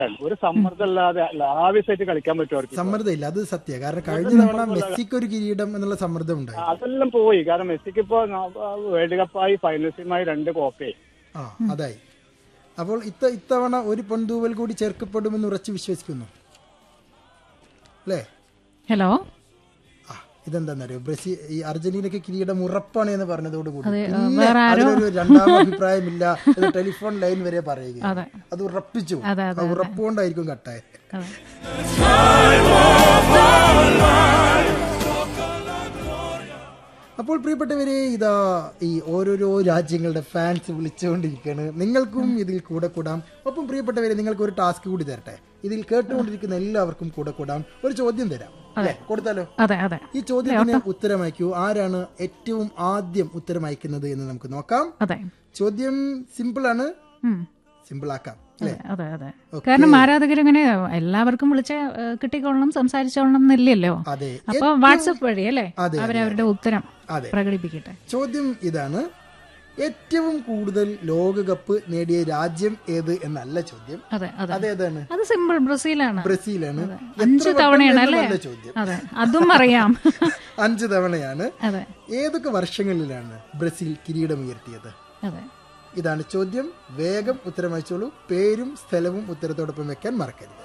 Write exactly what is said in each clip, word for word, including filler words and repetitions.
ഒരു സമ്മർദ്ദമില്ലാതെ ലാവിസായിട്ട് കളിക്കാൻ പറ്റും അവർക്ക്. സമ്മർദ്ദം ഇല്ല, അത് സത്യം. കാരണം കഴിഞ്ഞ തവണ മെസ്സിക്ക് ഒരു കിരീടം എന്നുള്ള സമ്മർദ്ദം ഉണ്ടായി, അതെല്ലാം പോയി. കാരണം മെസ്സിക്ക് ഇപ്പോ വേൾഡ് കപ്പായി, ഫൈനൽസുമായി രണ്ട് കോപ്പയായി. ആ അതായി. അപ്പോൾ ഇത്ത ഇത്തവണ ഒരു പൊന്തൂവൽ കൂടി ചേർക്കപ്പെടുമെന്ന് ഉറച്ചു വിശ്വസിക്കുന്നു അല്ലേ? ഹലോ, ആ ഇതെന്താന്നറിയോ, ബ്രസീൽ ഈ അർജന്റീനക്ക് കിരീടം ഉറപ്പാണ് എന്ന് പറഞ്ഞതോടുകൂടി അതെ, പിന്നെ വേറെ ആരോ- അതിനൊരു രണ്ടാം അഭിപ്രായമില്ല എന്ന് ടെലിഫോൺ ലൈൻ വരെ പറയുക. അതെ. അത് ഉറപ്പിച്ചു. അതെ, അതെ, ആ ഉറപ്പുകൊണ്ടായിരിക്കും കട്ടായത്. അതെ. അപ്പോൾ പ്രിയപ്പെട്ടവരെ, ഇതാ ഈ ഓരോരോ രാജ്യങ്ങളുടെ ഫാൻസ് വിളിച്ചുകൊണ്ടിരിക്കുകയാണ്. നിങ്ങൾക്കും ഇതിൽ കൂടെ കൂടാം. ഒപ്പം പ്രിയപ്പെട്ടവരെ, നിങ്ങൾക്ക് ഒരു ടാസ്ക് കൂടി തരട്ടെ. ഇതിൽ കേട്ടുകൊണ്ടിരിക്കുന്ന എല്ലാവർക്കും കൂടെ കൂടാം. ഒരു ചോദ്യം തരാം, അല്ലേ? കൊടുത്താലോ? അതെ അതെ. ഈ ചോദ്യത്തിന് ഉത്തരം അയക്കൂ. ആരാണ് ഏറ്റവും ആദ്യം ഉത്തരം അയക്കുന്നത് എന്ന് നമുക്ക് നോക്കാം. അതെ. ചോദ്യം സിമ്പിൾ ആണ്, ഉം. സിമ്പിൾ ആക്കാം. അതെ അതെ അതെ. കാരണം ആരാധകരിങ്ങനെ എല്ലാവർക്കും വിളിച്ച കിട്ടിക്കൊള്ളണം, സംസാരിച്ചോളണം എന്നില്ലല്ലോ. അതെ. അപ്പൊ വാട്സപ്പ് വഴി അല്ലേ അതെ, അവരവരുടെ ഉത്തരം അതെ. പ്രകടിപ്പിക്കട്ടെ. ചോദ്യം ഇതാണ്: ഏറ്റവും കൂടുതൽ ലോകകപ്പ് നേടിയ രാജ്യം ഏത് എന്നല്ല ചോദ്യം. അതെ അതെ. അതേതാണ്? അത് സിമ്പിൾ, ബ്രസീലാണ്. ബ്രസീലാണ്. അഞ്ച് തവണയാണ് അല്ലേ? ചോദ്യം. അതെ, അതും അറിയാം. അഞ്ച് തവണയാണ്. അതെ. ഏതൊക്കെ വർഷങ്ങളിലാണ് ബ്രസീൽ കിരീടമുയർത്തിയത്? അതെ. ഇതാണ് ചോദ്യം. വേഗം ഉത്തരം അയച്ചോളൂ. പേരും സ്ഥലവും ഉത്തരത്തോടൊപ്പം വെക്കാൻ മറക്കരുത്.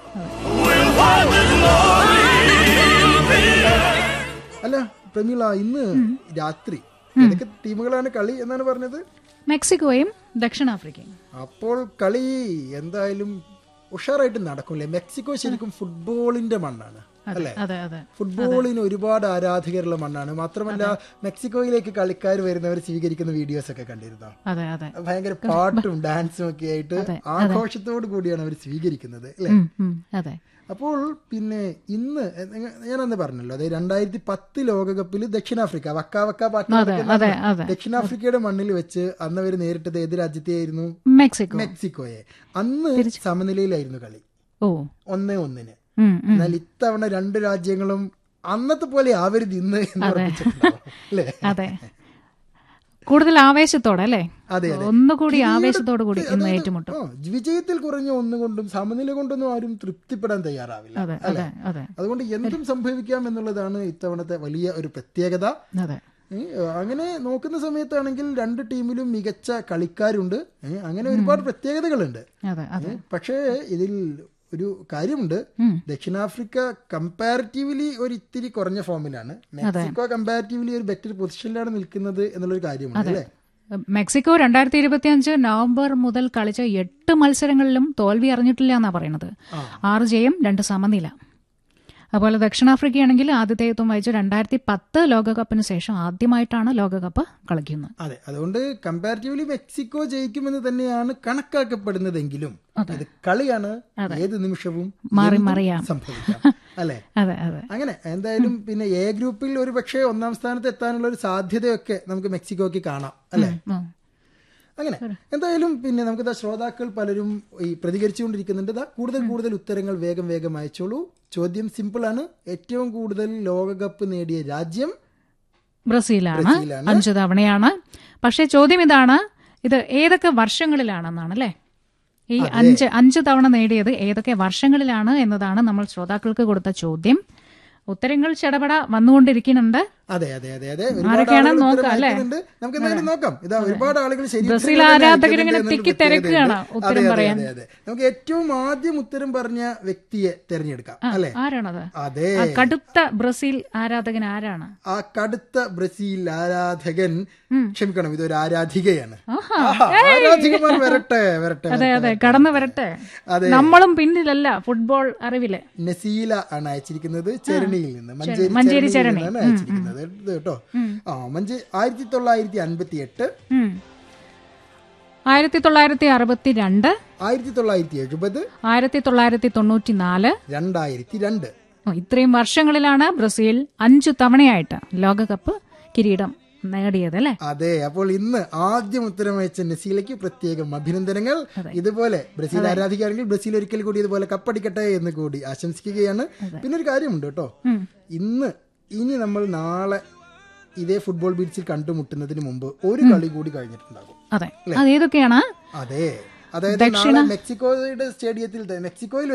അല്ല പ്രമീള, ഇന്ന് രാത്രി ഏതൊക്കെ ടീമുകളാണ് കളി എന്നാണ് പറഞ്ഞത്? മെക്സിക്കോയും ദക്ഷിണാഫ്രിക്കയും. അപ്പോൾ കളി എന്തായാലും ഉഷാറായിട്ട് നടക്കൂല്ലേ? മെക്സിക്കോ ശരിക്കും ഫുട്ബോളിന്റെ മണ്ണാണ് അല്ലേ? അതെ അതെ. ഫുട്ബോളിന് ഒരുപാട് ആരാധകരുള്ള മണ്ണാണ്. മാത്രമല്ല മെക്സിക്കോയിലേക്ക് കളിക്കാർ വരുന്നവർ സ്വീകരിക്കുന്ന വീഡിയോസ് ഒക്കെ കണ്ടിരുന്നോ? അതെ അതെ. ഭയങ്കര പാട്ടും ഡാൻസും ഒക്കെ ആയിട്ട് ആഘോഷത്തോടു കൂടിയാണ് അവർ സ്വീകരിക്കുന്നത് അല്ലേ? അതെ. അപ്പോൾ പിന്നെ ഇന്ന് ഞാനന്ന് പറഞ്ഞല്ലോ, അതായത് രണ്ടായിരത്തി പത്ത് ലോകകപ്പിൽ ദക്ഷിണാഫ്രിക്ക വക്ക വക്ക പാട്ട് ദക്ഷിണാഫ്രിക്കയുടെ മണ്ണിൽ വെച്ച് അന്ന് അവർ നേരിട്ടത് ഏത് രാജ്യത്തെയായിരുന്നു? മെക്സിക്കോ. മെക്സിക്കോയെ. അന്ന് സമനിലയിലായിരുന്നു കളി, ഓ ഒന്നേ ഒന്നിന്. എന്നാൽ ഇത്തവണ രണ്ട് രാജ്യങ്ങളും അന്നത്തെ പോലെ ആവരുത് ഇന്ന് എന്ന് ഉറപ്പിച്ചിട്ടുണ്ടാവും അല്ലേ? അതെ. കൂടുതൽ ആവേശത്തോടെ അല്ലേ? അതെ. ഒന്നുകൂടി ആവേശത്തോടു കൂടി ഇന്ന് ഏറ്റുമുട്ടും. വിജയത്തിൽ കുറഞ്ഞ ഒന്നുകൊണ്ടും സമനില കൊണ്ടൊന്നും ആരും തൃപ്തിപ്പെടാൻ തയ്യാറാവില്ല അല്ലേ? അതുകൊണ്ട് എന്തും സംഭവിക്കാം എന്നുള്ളതാണ് ഇത്തവണത്തെ വലിയ ഒരു പ്രത്യേകത. അതെ. അങ്ങനെ നോക്കുന്ന സമയത്താണെങ്കിൽ രണ്ട് ടീമിലും മികച്ച കളിക്കാരുണ്ട്. അങ്ങനെ ഒരുപാട് പ്രത്യേകതകളുണ്ട്. പക്ഷേ ഇതിൽ ഒരു കാര്യമുണ്ട്. ദക്ഷിണാഫ്രിക്ക കമ്പാരിറ്റീവ്ലി ഒരു ഇത്തിരി കുറഞ്ഞ ഫോമിലാണ്. മെക്സിക്കോ കമ്പാരിറ്റീവ്ലി ഒരു ബെറ്റർ പൊസിഷനിലാണ് നിൽക്കുന്നത് എന്നുള്ളൊരു കാര്യമുണ്ട് അല്ലേ? മെക്സിക്കോ രണ്ടായിരത്തി ഇരുപത്തി അഞ്ച് നവംബർ മുതൽ കളിച്ച എട്ട് മത്സരങ്ങളിലും തോൽവി അറിഞ്ഞിട്ടില്ല എന്നാ പറയുന്നത്. ആറ് ജയം, രണ്ട് സമനില. അതുപോലെ ദക്ഷിണാഫ്രിക്കയാണെങ്കിൽ ആതിഥേയത്വം വഹിച്ച രണ്ടായിരത്തി പത്ത് ലോകകപ്പിന് ശേഷം ആദ്യമായിട്ടാണ് ലോകകപ്പ് കളിക്കുന്നത്. അതെ. അതുകൊണ്ട് കമ്പാരിറ്റീവ്ലി മെക്സിക്കോ ജയിക്കുമെന്ന് തന്നെയാണ് കണക്കാക്കപ്പെടുന്നതെങ്കിലും ഇത് കളിയാണ്, ഏത് നിമിഷവും മാറി മറിയാം സംഭവിക്കാം അല്ലെ? അതെ അതെ. അങ്ങനെ എന്തായാലും പിന്നെ എ ഗ്രൂപ്പിൽ ഒരു പക്ഷേ ഒന്നാം സ്ഥാനത്ത് എത്താനുള്ള ഒരു സാധ്യതയൊക്കെ നമുക്ക് മെക്സിക്കോയ്ക്ക് കാണാം അല്ലെ? അങ്ങനെ എന്തായാലും പിന്നെ നമുക്ക് ശ്രോതാക്കൾ പലരും ഈ പ്രതികരിച്ചുകൊണ്ടിരിക്കുന്നുണ്ട്. കൂടുതൽ കൂടുതൽ ഉത്തരങ്ങൾ വേഗം വേഗം അയച്ചോളൂ. ചോദ്യം സിമ്പിൾ ആണ്. ഏറ്റവും കൂടുതൽ ലോകകപ്പ് നേടിയ രാജ്യം ബ്രസീലാണ്, അഞ്ചു തവണയാണ്. പക്ഷെ ചോദ്യം ഇതാണ്, ഇത് ഏതൊക്കെ വർഷങ്ങളിലാണെന്നാണ് അല്ലേ? ഈ അഞ്ച് അഞ്ചു തവണ നേടിയത് ഏതൊക്കെ വർഷങ്ങളിലാണ് എന്നതാണ് നമ്മൾ ശ്രോതാക്കൾക്ക് കൊടുത്ത ചോദ്യം. ഉത്തരങ്ങൾ ചടപട വന്നുകൊണ്ടിരിക്കുന്നുണ്ട്. അതെ അതെ അതെ അതെ. ആരൊക്കെയാണെന്ന് നോക്കാം അല്ലേ? നമുക്ക് എന്തായാലും നോക്കാം. ഇതാ ഒരുപാട് ആളുകൾ ബ്രസീൽ ആരാധകരിങ്ങനെ തിക്കി തിരക്കുകയാണ് ഉത്തരം പറയാൻ. നമുക്ക് ഏറ്റവും ആദ്യം ഉത്തരം പറഞ്ഞ വ്യക്തിയെ തെരഞ്ഞെടുക്കാം അല്ലെ? ആരാണത്? അതെ, കടുത്ത ബ്രസീൽ ആരാധകൻ ആരാണ്? ആ കടുത്ത ബ്രസീൽ ആരാധകൻ, ക്ഷമിക്കണം, ഇതൊരു ആരാധികയാണ്. ആരാധികമാർ വരട്ടെ വരട്ടെ. അതെ അതെ, കടന്നു വരട്ടെ. നമ്മളും പിന്നിലല്ല ഫുട്ബോൾ അറിവില്. നസീല ആണ് അയച്ചിരിക്കുന്നത്, ചെരണിയിൽ നിന്ന്, മഞ്ചേരി ചെരണി അയച്ചിരിക്കുന്നത് കേട്ടോ. ആ മഞ്ചേ ആയിരത്തി തൊള്ളായിരത്തി അൻപത്തി എട്ട്, ആയിരത്തി തൊള്ളായിരത്തി അറുപത്തി രണ്ട്, ആയിരത്തി തൊള്ളായിരത്തി എഴുപത്, ആയിരത്തി തൊള്ളായിരത്തി തൊണ്ണൂറ്റി നാല്, രണ്ടായിരത്തി രണ്ട്. ഇത്രയും വർഷങ്ങളിലാണ് ബ്രസീൽ അഞ്ചു തവണയായിട്ട് ലോകകപ്പ് കിരീടം നേടിയത് അല്ലേ? അതെ. അപ്പോൾ ഇന്ന് ആദ്യം ഉത്തരം അയച്ച നസീലയ്ക്ക് പ്രത്യേകം അഭിനന്ദനങ്ങൾ. ഇതുപോലെ ബ്രസീൽ ആരാധിക്കുകയാണെങ്കിൽ ബ്രസീൽ ഒരിക്കൽ കൂടി ഇതുപോലെ കപ്പടിക്കട്ടെ എന്ന് കൂടി ആശംസിക്കുകയാണ്. പിന്നെ ഒരു കാര്യമുണ്ട് കേട്ടോ, ഇന്ന് ഇനി നമ്മൾ നാളെ ഇതേ ഫുട്ബോൾ ബീച്ചിൽ കണ്ടുമുട്ടുന്നതിന് മുമ്പ് ഒരു കളി കൂടി കഴിഞ്ഞിട്ടുണ്ടാകും. അതെ, അതേതൊക്കെയാണ്? അതെ, അതായത് നാളെ മെക്സിക്കോയുടെ സ്റ്റേഡിയത്തിൽ മെക്സിക്കോയിൽ